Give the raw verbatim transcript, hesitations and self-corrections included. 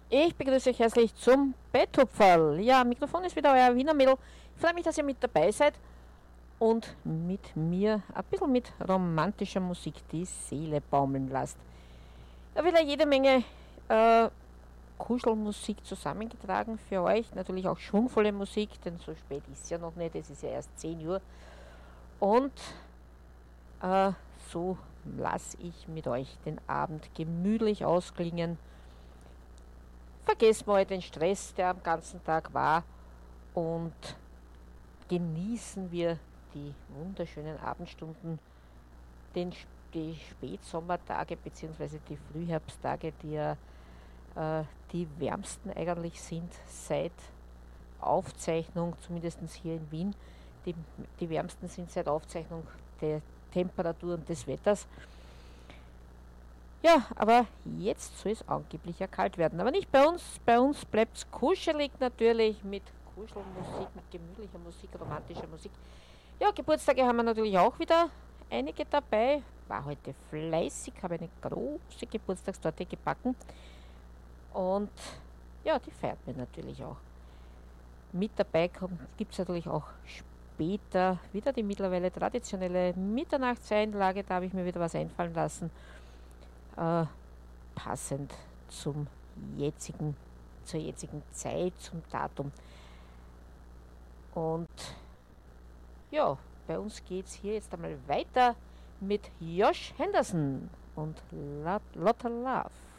Ich begrüße euch herzlich zum Betthupferl. Ja, Mikrofon ist wieder euer Wiener Mädel. Ich freue mich, dass ihr mit dabei seid und mit mir ein bisschen mit romantischer Musik die Seele baumeln lasst. Da wieder jede Menge äh, Kuschelmusik zusammengetragen für euch. Natürlich auch schwungvolle Musik, denn so spät ist es ja noch nicht. Es ist ja erst zehn Uhr. Und äh, so lasse ich mit euch den Abend gemütlich ausklingen. Vergessen wir den Stress, der am ganzen Tag war, und genießen wir die wunderschönen Abendstunden, den, die Spätsommertage bzw. die Frühherbsttage, die ja äh, die wärmsten eigentlich sind seit Aufzeichnung, zumindest hier in Wien. Die, die wärmsten sind seit Aufzeichnung der Temperaturen des Wetters. Ja, aber jetzt soll es angeblich ja kalt werden. Aber nicht bei uns. Bei uns bleibt es kuschelig natürlich mit Kuschelmusik, mit gemütlicher Musik, romantischer Musik. Ja, Geburtstage haben wir natürlich auch wieder einige dabei. War heute fleißig, habe eine große Geburtstagstorte gebacken. Und ja, die feiert mir natürlich auch. Mit dabei gibt es natürlich auch später wieder die mittlerweile traditionelle Mitternachtseinlage. Da habe ich mir wieder was einfallen lassen. Äh, passend zum jetzigen, zur jetzigen Zeit, zum Datum. Und ja, bei uns geht es hier jetzt einmal weiter mit Josh Henderson und Lotta Love.